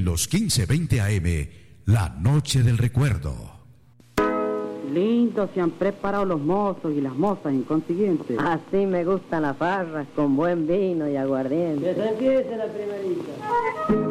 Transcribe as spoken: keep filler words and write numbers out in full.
los quince veinte A M, La Noche del Recuerdo. Lindo se han preparado los mozos y las mozas inconscientes. Así me gustan las farras, con buen vino y aguardiente. Que se empiece la primerita.